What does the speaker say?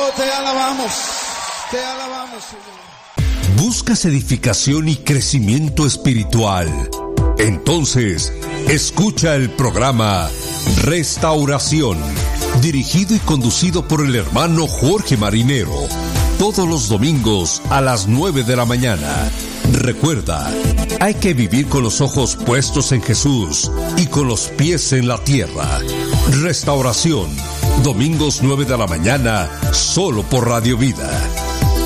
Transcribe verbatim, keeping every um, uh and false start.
te alabamos, te alabamos, Señor. ¿Buscas edificación y crecimiento espiritual? Entonces, escucha el programa Restauración, dirigido y conducido por el hermano Jorge Marinero, todos los domingos a las nueve de la mañana. Recuerda, hay que vivir con los ojos puestos en Jesús y con los pies en la tierra. Restauración, domingos nueve de la mañana, solo por Radio Vida.